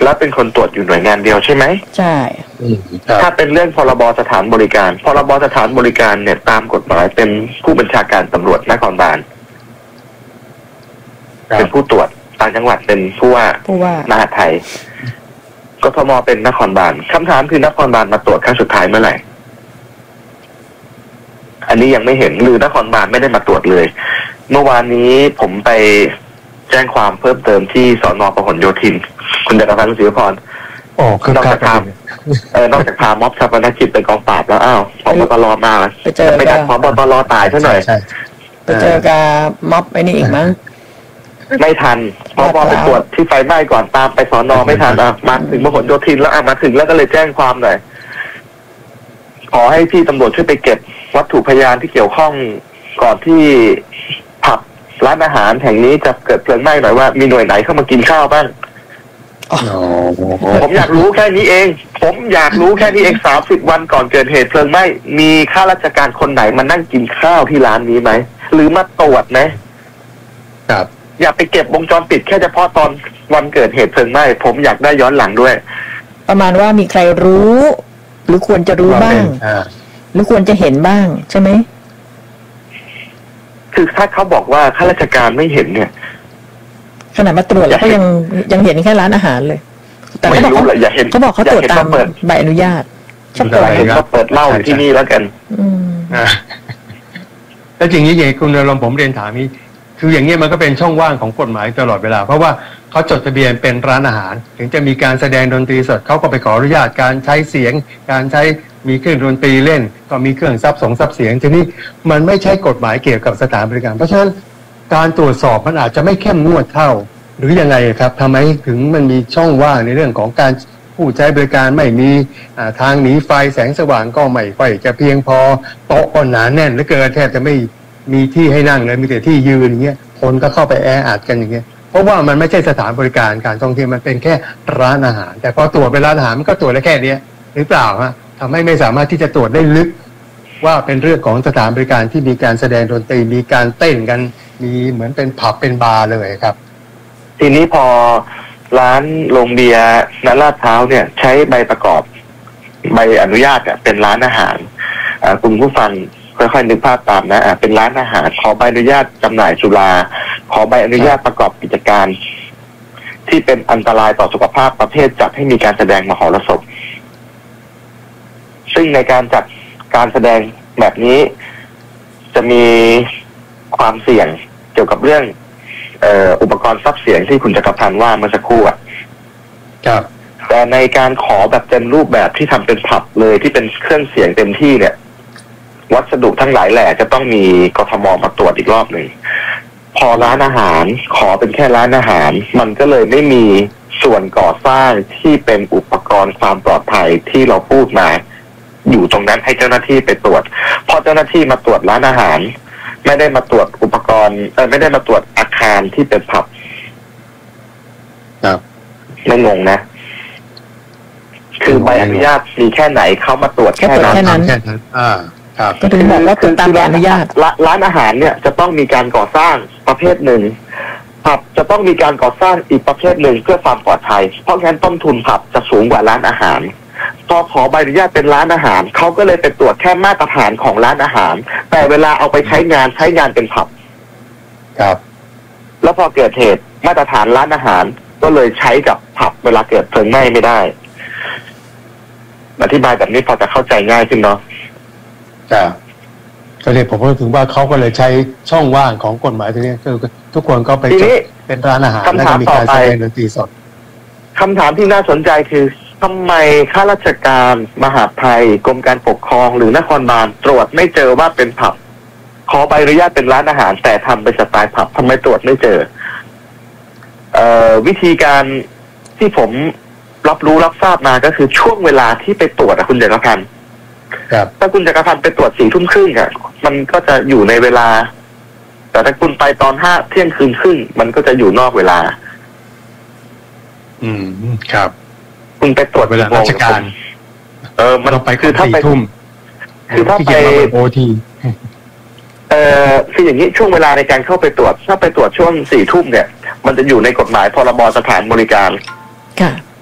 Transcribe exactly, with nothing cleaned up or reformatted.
แล้วเป็นคนตรวจอยู่หน่วยงานเดียวใช่ไหมใช่ถ้าเป็นเรื่องพรบสถานบริการพรบสถานบริการเนี่ยตามกฎหมายเป็นผู้บัญชาการตำรวจนครบาลเป็นผู้ตรวจต่างจังหวัดเป็นผู้ว่ามหาดไทยกทมเป็นนครบาลคำถามคือนครบาลมาตรวจครั้งสุดท้ายเมื่อไหร่อันนี้ยังไม่เห็นหรือนครบาลไม่ได้มาตรวจเลยเมื่อวานนี้ผมไปแจ้งความเพิ่มเติมที่สน.พหลโยธินคุณจักรพันธ์ ศรีวพรอ๋อคือนอกจากพาเออนอกจากพาม็อบชาปนกิจไปกองปราบแล้วอ้าวผบตรมาไปเจอไม่ได้ผบตรตายซะหน่อยไปเจอกับม็อบไอ้นี่อีกมั้งไม่ทันพอไปตรวจที่ไฟไหม้ก่อนตามไปสน.ไม่ทันอ่ะมาถึงพหลโยธินแล้วอ่ะมาถึงแล้วก็เลยแจ้งความหน่อยขอให้พี่ตำรวจช่วยไปเก็บวัตถุพยานที่เกี่ยวข้องก่อนที่ผับร้านอาหารแห่งนี้จะเกิดเพลิงไหม้หน่อยว่ามีหน่วยไหนเข้ามากินข้าวบ้างผมอยากรู้แค่นี้เองผมอยากรู้แค่นี้เองสามสิบวันก่อนเกิดเหตุเพลิงไหม้มีข้าราชการคนไหนมานั่งกินข้าวที่ร้านนี้ไหมหรือมาตรวจไหมครับอย่าไปเก็บวงจรปิดแค่เฉพาะตอนวันเกิดเหตุเพลิงไหม้ผมอยากได้ย้อนหลังด้วยประมาณว่ามีใครรู้หรือควรจะรู้บ้างหรือควรจะเห็นบ้างใช่ไหมคือถ้าเขาบอกว่าข้าราชการไม่เห็นเนี่ยขนาดมาตรวจแล้วก็ยังยังเห็นแค่ร้านอาหารเลยแต่เขาบอกเขาบอกเขาตรวจตามใบอนุญาตชอบเปิดเขาเปิดเล่าที่นี่แล้วกันแล้วจริงๆอย่างคุณนรงค์ผมเรียนถามนี้คืออย่างนี้มันก็เป็นช่องว่างของกฎหมายตลอดเวลาเพราะว่าเขาจดทะเบียนเป็นร้านอาหารถึงจะมีการแสดงดนตรีสดเขาก็ไปขออนุญาตการใช้เสียงการใช้มีเครื่องดนตรีเล่นก็มีเครื่องซับสงซับเสียงทีนี้มันไม่ใช่กฎหมายเกี่ยวกับสถานบริการเพราะฉะนั้นการตรวจสอบมันอาจจะไม่เข้มงวดเท่าหรือยังไงครับทำไมถึงมันมีช่องว่างในเรื่องของการผู้ใช้บริการไม่มีทางหนีไฟแสงสว่างก็ไม่ค่อยจะเพียงพอโต๊ะก็หนาแน่นเหลือเกินแทบจะไม่มีที่ให้นั่งเลยมีแต่ที่ยืนอย่างเงี้ยคนก็เข้าไปแออัดกันอย่างเงี้ยเพราะว่ามันไม่ใช่สถานบริการการท่องเที่ยวมันเป็นแค่ร้านอาหารแต่พอตรวจเป็นร้านอาหารมันก็ตรวจได้แค่นี้หรือเปล่าฮะทำให้ไม่สามารถที่จะตรวจได้ลึกว่าเป็นเรื่องของสถานบริการที่มีการแสดงดนตรีมีการเต้นกันมีเหมือนเป็นผับเป็นบาร์เลยครับทีนี้พอร้านโรงเบียร์ณลาดพร้าวเนี่ยใช้ใบประกอบใบอนุญาตอ่ะเป็นร้านอาหารคุณผู้ฟังค่อยๆนึกภาพตามนะเป็นร้านอาหารขอใบอนุญาตจำหน่ายสุราขอใบอนุญาตประกอบกิจการที่เป็นอันตรายต่อสุขภาพประเภทจัดให้มีการแสดงมหรสพซึ่งในการจัดการแสดงแบบนี้จะมีความเสี่ยงเกี่ยวกับเรื่องเอ่ออุปกรณ์ซับเสียงที่คุณจักรพันธ์ว่าเมื่อสักครู่อ่ะครับแต่ในการขอแบบเต็มรูปแบบที่ทำเป็นผับเลยที่เป็นเครื่องเสียงเต็มที่เนี่ยวัสดุทั้งหลายแหล่จะต้องมีกทมมาตรวจอีกรอบหนึ่งพอร้านอาหารขอเป็นแค่ร้านอาหารมันก็เลยไม่มีส่วนก่อสร้างที่เป็นอุปกรณ์ความปลอดภัยที่เราพูดมาอยู่ตรงนั้นให้เจ้าหน้าที่ไปตรวจพอเจ้าหน้าที่มาตรวจร้านอาหารไม่ได้มาตรวจอุปกรณ์เออไม่ได้มาตรวจอาคารที่เป็นผับครับไม่งงนะคือใบอนุญาตมีแค่ไหนเขามาตรวจแค่นั้นแค่นั้นอ่าครับก็ถึงบอกว่าตรวจตามใบอนุญาตร้านอาหารเนี่ยจะต้องมีการก่อสร้างประเภทหนึ่งผับจะต้องมีการก่อสร้างอีกประเภทหนึ่งเพื่อความปลอดภัยเพราะงั้นต้นทุนผับจะสูงกว่าร้านอาหารพอขอใบอนุญาตเป็นร้านอาหารเขาก็เลยไปตรวจแค่มาตรฐานของร้านอาหารแต่เวลาเอาไปใช้งานใช้งานเป็นผับครับแล้วพอเกิดเหตุมาตรฐานร้านอาหารก็เลยใช้กับผับเวลาเกิดเพลิงไหม้ไม่ได้อธิบายแบบนี้พอจะเข้าใจง่ายขึ้นเนาะครับก็เลยผมพูดถึงว่าเขาก็เลยใช้ช่องว่างของกฎหมายตรงนี้คือทุกคนก็ไปจดเป็นร้านอาหารแล้วก็มีการแสดงดนตรีสดคำถามที่น่าสนใจคือทำไมข้าราชการมหาดไทยกรมการปกครองหรือนครบาลตรวจไม่เจอว่าเป็นผับขอใบอนุญาตเป็นร้านอาหารแต่ทำเป็นสไตล์ผับทำไมตรวจไม่เจอเอ่อวิธีการที่ผมรับรู้รับทราบมาก็คือช่วงเวลาที่ไปตรวจอะคุณจักรพันธ์ถ้าคุณจักรพันธ์ไปตรวจสี่ทุ่มครึ่งอะมันก็จะอยู่ในเวลาแต่ถ้าคุณไปตอนห้าเที่ยงคืนครึ่งมันก็จะอยู่นอกเวลาอืมครับคุณไปตรวจเวลาราชการเออมันไปคือถ้าไปทุ่มคือถ้าไปโอทีเออคืออย่างนี้ช่วงเวลาในการเข้าไปตรวจถ้าไปตรวจช่วงสี่ทุ่มเนี่ยมันจะอยู่ในกฎหมายพรบสถานบริการค่ะ